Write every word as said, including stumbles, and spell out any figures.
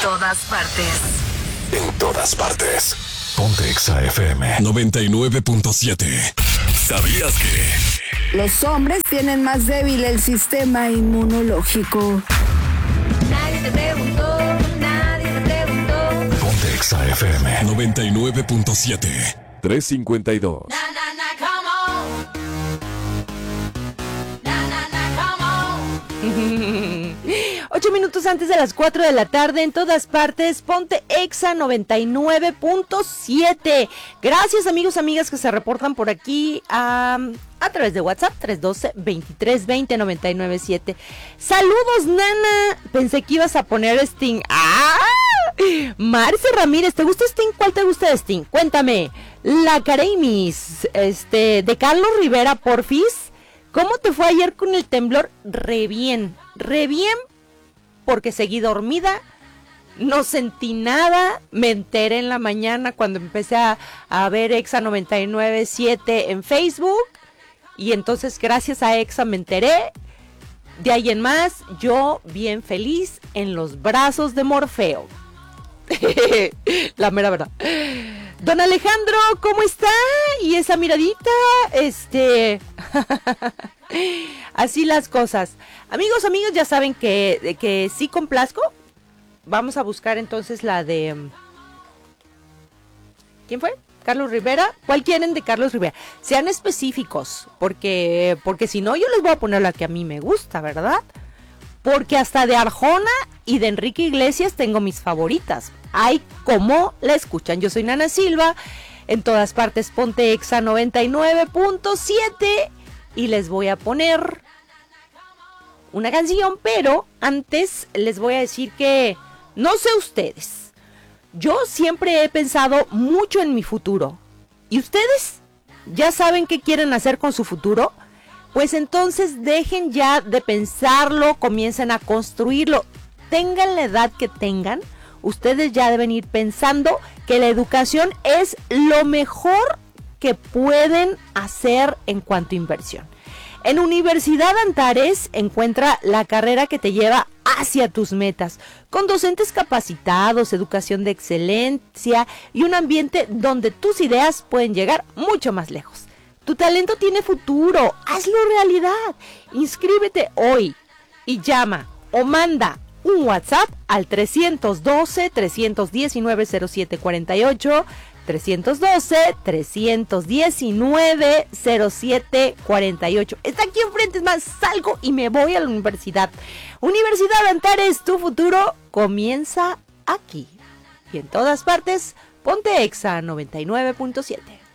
todas partes. En todas partes. Ponte Exa F M noventa y nueve punto siete. ¿Sabías que los hombres tienen más débil el sistema inmunológico? Nadie te preguntó, nadie te preguntó. Ponte Exa F M noventa y nueve punto siete. tres cincuenta y dos. Na, na, na, come on. Na, na, na, come on. Ocho minutos antes de las cuatro de la tarde, en todas partes, ponte Exa noventa y nueve punto siete. Gracias, amigos, amigas que se reportan por aquí um, a través de WhatsApp, tres uno dos, veintitrés veinte, noventa y nueve siete. Saludos, nana. Pensé que ibas a poner Sting. ¡Ah! Marce Ramírez, ¿te gusta Sting? ¿Cuál te gusta de Sting? Cuéntame. La Caremis, este, de Carlos Rivera, porfis. ¿Cómo te fue ayer con el temblor? Re bien, re bien. Porque seguí dormida, no sentí nada, me enteré en la mañana cuando empecé a, a ver Exa noventa y nueve punto siete en Facebook, y entonces gracias a Exa me enteré. De ahí en más, yo bien feliz en los brazos de Morfeo. La mera verdad. Don Alejandro, ¿cómo está? Y esa miradita, este... Así las cosas. Amigos, amigos, ya saben que, que sí complazco. Vamos a buscar entonces la de... ¿Quién fue? Carlos Rivera. ¿Cuál quieren de Carlos Rivera? Sean específicos, porque, porque si no yo les voy a poner la que a mí me gusta, ¿verdad? Porque hasta de Arjona y de Enrique Iglesias tengo mis favoritas. Ay, ¿cómo la escuchan? Yo soy Nana Silva. En todas partes ponte Exa noventa y nueve punto siete. Y les voy a poner una canción, pero antes les voy a decir que, no sé ustedes, yo siempre he pensado mucho en mi futuro. ¿Y ustedes? ¿Ya saben qué quieren hacer con su futuro? Pues entonces dejen ya de pensarlo, comiencen a construirlo. Tengan la edad que tengan, ustedes ya deben ir pensando que la educación es lo mejor que pueden hacer en cuanto a inversión. En Universidad Antares encuentra la carrera que te lleva hacia tus metas, con docentes capacitados, educación de excelencia y un ambiente donde tus ideas pueden llegar mucho más lejos. Tu talento tiene futuro, hazlo realidad. Inscríbete hoy y llama o manda un WhatsApp al tres uno dos, tres uno nueve, cero siete cuatro ocho, tres uno dos, tres uno nueve, cero siete cuatro ocho. Está aquí enfrente, es más, salgo y me voy a la universidad. Universidad Antares, tu futuro comienza aquí. Y en todas partes, ponte Exa noventa y nueve punto siete.